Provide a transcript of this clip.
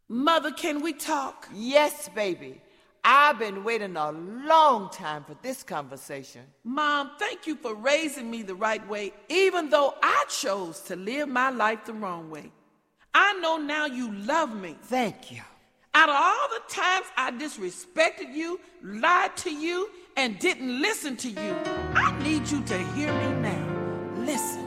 Mother, can we talk? Yes, baby. I've been waiting a long time for this conversation. Mom, thank you for raising me the right way, even though I chose to live my life the wrong way. I know now you love me. Thank you. Out of all the times I disrespected you, lied to you, and didn't listen to you, I need you to hear me now. Listen.